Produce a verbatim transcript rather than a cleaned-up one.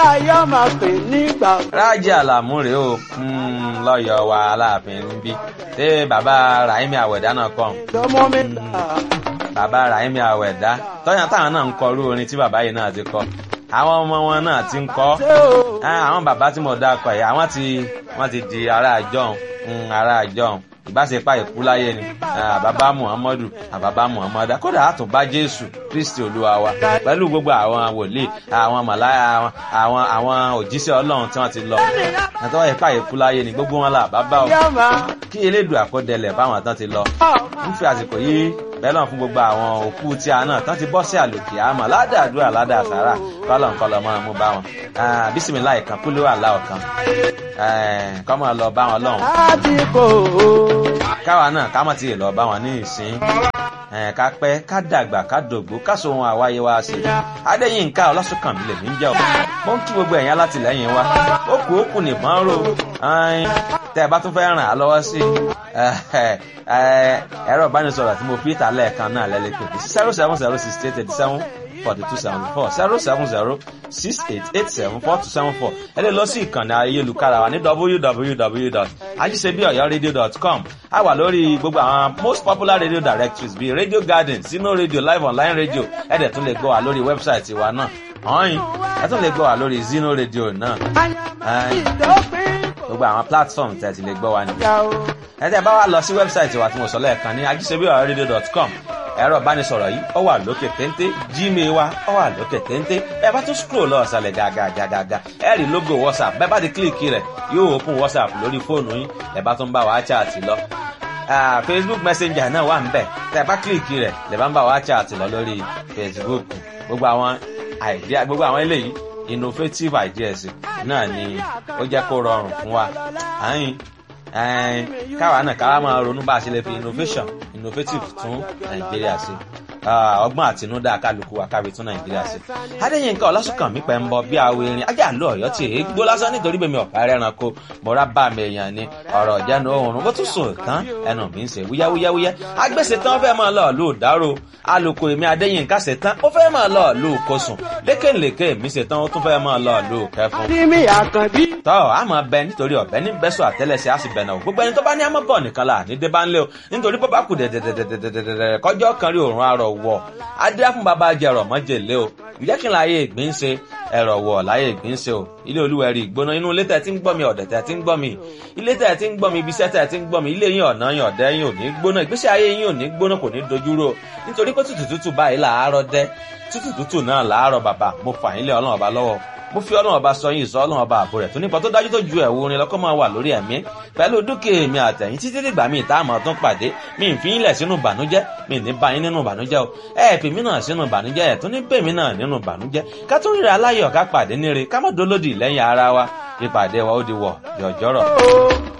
láyọ̀ máa pè nígbà. Rájí Àlàmú rèé o lọ́yọ̀ wa Aláàfin níbí ṣé bàbá Ràhímì Àwẹ̀dá náà kọ́ lọ́mọ mi là. bàbá Ràhímì Àwẹ̀dá tọ́yàn táwọn náà ń kọ irú orin tí bàbá yìí náà ti kọ àwọn ọmọ wọn náà ti ń kọ àwọn bàbá tí mo dákọ yìí àwọn ti wọ́n ti di ará àjọhùn ará àjọhùn ìbáṣepá ìkú láyé ni àbábá Muhammadu àbábá Muhammadu kódà àtúnbá Jésù Kristi Olúwa wa pẹ̀lú gbogbo àwọn wòlíì àwọn màláyà àwọn àwọn òjíṣẹ́ Ọlọ́run tí wọ́n ti lọ àtọwọ́ ìpá ìkú láyé ni gbogbo wọn là bàbá o kí elédùn àkọdẹlẹ̀ báwọn tán ti lọ ń fi àsìkò yìí bẹ́ẹ̀ náà fún gbogbo àwọn òkú tí a náà tán ti bọ́ sí àlòkè àmọ́ ládàádúrà ládàásàrà kọ́lọ̀ǹkọ́lọ̀ máa mú bá wọn bísímìláì kan kúló àlá ọ̀kan kọ́mọ lọ bá wọn lọ́hùn. káwa náà ká mọ̀ tí ì lọ bá wọn ní ìsín ká pẹ́ ká dàgbà ká dògbó ká so ohun àwáyé wa sí i. Adéyínká Ọlásùnkànmí lèmi ń jẹ́ ọ̀ mo ń kí gbogbo ẹ̀yin alátìlẹ́yìn wa ó kù ó kù nìbọn ró tẹ́ ẹ bá tún fẹ́ ràn á lọ́wọ́ sí i ẹ̀rọ ìbánisọ̀rọ̀ tí mo fi ìta lẹ́ẹ̀kan náà lẹ́lẹ́pẹ̀ zero seven zero six eight eight seven forty two seventy four zero seven zero six eight eight seven four two seven four ẹ lè lọ sí ìkànnì ayélujára wa ní w w w dot ajisebi oyo radio dot com a wà lórí gbogbo àwọn most popular radio directories bíi Radio Garden, Zino Radio, Live Online Radio ẹ dẹ̀ tún lè gbọ́ wa lórí wẹ́bsáìtì wa náà ọ̀hìn ẹ tún lè gbọ́ wa lórí Zino Radio náà gbogbo àwọn platform tẹ̀ ti lè gbọ́ wa nìyẹn ẹ tẹ́ bá wa lọ sí wẹ́bsáìtì wa tí mo sọ lẹ́ẹ̀kan ní ajisebi oyo radio dot com ẹ̀rọ ìbánisọ̀rọ̀ yìí ó wà lókè téńté Gmail wa ó wà lókè téńté ẹ bá tún scroll lọ ọ̀sàlẹ̀ gàgàgàgà ẹ rí logo WhatsApp bẹ́ẹ̀ bá ti kílìkì rẹ̀ yóò open WhatsApp lórí fóònù yín ẹ bá tún bá wa chat lọ Facebook Messenger náà wà ńbẹ̀ tẹ́ bá kílìkì rẹ̀ lẹ bá ń bá wa chat lọ lórí Facebook gbogbo àwọn idea gbogbo àwọn eléyìí innovative ideas náà ni ó jẹ́ kó rọrùn fún wa àyìn káwa náà káwa máa ronú bá a ṣe lè fi innovation innovative tún Nàìjíríà ṣe ọgbọ́n àtinúdá kálukú wa kábi tún Nàìjíríà ṣe. Adéyínká Ọlásùnkànmí pẹ̀ ń bọ bí awo erin ajá àlọ́ Ọ̀yọ́ tí èé gbó lásán nítorí bẹ́ẹ̀ mi ọ̀pá ẹranko mọ̀ra bá mi èèyàn ni ọ̀rọ̀ ìjánu oòrùn bó tún sùn tán ẹnu mi ń ṣe wúyáwúyáwúyá agbèsè tán fẹ́ máa lọ lù dárò alùkò èmi Adéyínká ṣe tán ó fẹ́ máa lọ lù kosùn lékèlékè mi ṣe tán ó tún fẹ́ máa lọ lù kẹfún. tọ́ a máa bẹ nítorí ọ̀bẹ ní bẹ́sọ̀ àtẹ́lẹsẹ̀ á sì bẹ̀ náà gbogbo ẹni tó bá ní àmọ́ bọ̀ nìkan là ní débá ńlẹ̀ o nítorí bó bá kù dẹ̀dẹ̀dẹ̀dẹ̀dẹ̀dẹ̀ kọjọ́ kan rí òórùn arọ̀ wọ̀ adé fún bàbá jẹ ẹ̀rọ̀ mọ́jèlé o ìjẹ́ kí n láyé ìgbín ṣe ẹ̀rọ̀ wọ̀ láyé ìgbín ṣe o ilé olúwẹ̀rí ìgbóná inú ilé tẹ̀ tí ń gbọ́ mi ọ̀dẹ̀ tẹ̀ tí ń gbọ́ mi ilé tẹ̀ tí ń gbọ́ mi ibi iṣẹ́ tẹ̀ tí ń gbọ́ mi ilé yín ọ̀nà yín ọ̀dẹ́ yín ò ní gbóná ìgbésí ayé yín ò ní gbóná kò ní dojúrò nítorí pé tútù tútù báyìí làárọ̀ dẹ́ tútù tútù náà làárọ̀ bàbá mo fà yín lé Ọlọ́run ọba lọ́wọ́ mo fi Ọlọ́run ọba sọ yín ìsọ Ọlọ́run ọba àbò rẹ̀ tó nípa tó dájú tó ju ẹ̀wù orin lọ́kọ́ máa wà lórí ẹ̀mí pẹ̀lú dúkìá mi àtẹ̀yìn títí dìgbà míì tá a máa tún pàdé mi ń fi yín lẹ̀ sínú ìbànújẹ́ mi ní bá yín nínú ìbànújẹ́ o ẹ fi mí náà sínú ìbànújẹ́ ẹ̀ tó ní bèmí náà nínú ìbànújẹ́ ká tún ríra aláyọ̀ ká pàdé níre ká má dolódì lẹ́yìn ara wa ìpàdé wa ó di wọ̀ yọ̀jọ́rọ̀.